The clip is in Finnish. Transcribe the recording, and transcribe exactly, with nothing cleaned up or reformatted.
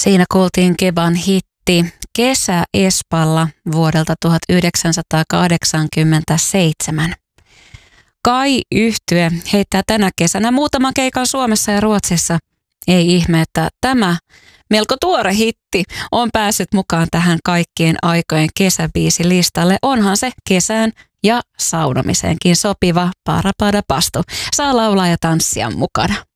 Siinä kuultiin Keban hitti Kesä Espalla vuodelta tuhatyhdeksänsataakahdeksankymmentäseitsemän. Kai-yhtye heittää tänä kesänä muutaman keikan Suomessa ja Ruotsissa. Ei ihme, että tämä melko tuore hitti on päässyt mukaan tähän kaikkien aikojen kesäbiisilistalle. Onhan se kesään ja saunomiseenkin sopiva Para Pada Pastu. Saa laulaa ja tanssia mukana.